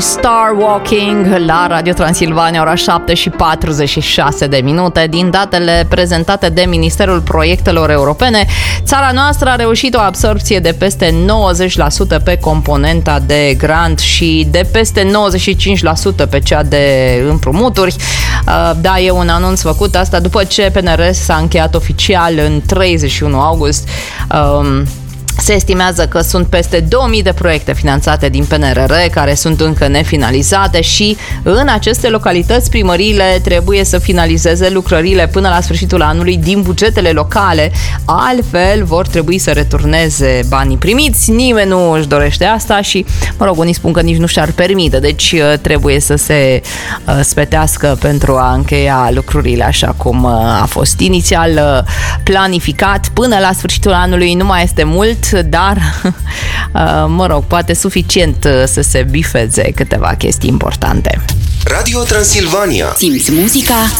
Star Walking la Radio Transilvania, ora 7:46 din datele prezentate de Ministerul Proiectelor Europene. Țara noastră a reușit o absorpție de peste 90% pe componenta de grant și de peste 95% pe cea de împrumuturi. Da, e un anunț făcut asta după ce PNR s-a încheiat oficial în 31 august. Se estimează că sunt peste 2000 de proiecte finanțate din PNRR care sunt încă nefinalizate și în aceste localități primăriile trebuie să finalizeze lucrările până la sfârșitul anului din bugetele locale, altfel vor trebui să returneze banii primiți. Nimeni nu își dorește asta și, mă rog, unii spun că nici nu și-ar permite, deci trebuie să se spetească pentru a încheia lucrurile așa cum a fost inițial planificat. Până la sfârșitul anului nu mai este mult, dar, mă rog, poate suficient să se bifeze câteva chestii importante. Radio Transilvania. Simți muzica